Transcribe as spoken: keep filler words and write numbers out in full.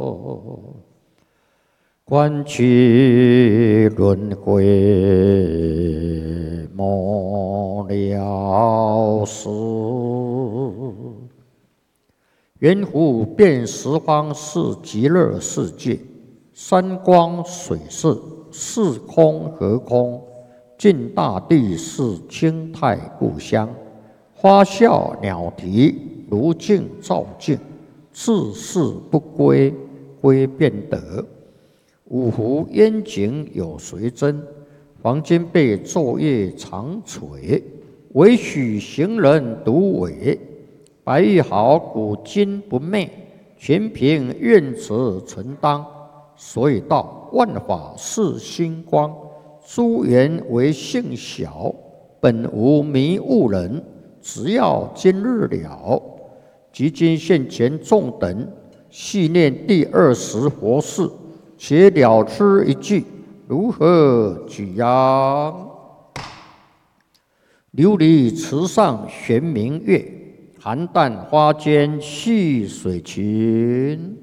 观其轮回莫了时。圆湖遍十方是极乐世界，山光水色是空和空，尽大地是清泰故乡。花笑鸟啼如镜照镜，自是不归，归便得。五湖烟景有谁真？黄金被昼夜常垂，唯许行人独伟。白玉好，古今不昧，全凭愿者存当。所以道万法是心光，诸缘为性小，本无迷悟人。只要今日了，即今现前众等，细念第二十佛事，且了之一句，如何举呀？琉璃池上悬明月，寒淡花间戏水裙。